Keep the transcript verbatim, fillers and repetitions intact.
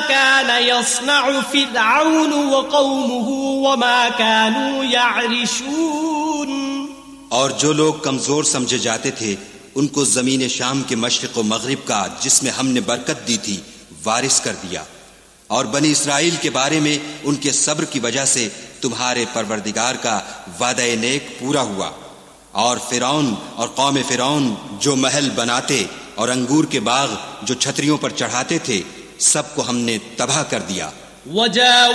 कान यस्नउ फिरऔन व कौमुहु व मा कानू यअरिशून। और जो लोग कमजोर समझे जाते थे उनको जमीन शाम के मशरिक व मगरिब का, जिसमें हमने बरकत दी थी, वारिस कर दिया। और बनी इसराइल के बारे में उनके सब्र की वजह से तुम्हारे परवरदिगार का वादा नेक पूरा हुआ। और फिरौन और कौम फिरौन जो महल बनाते और अंगूर के बाग जो छतरियों पर चढ़ाते थे, सबको हमने तबाह कर दिया।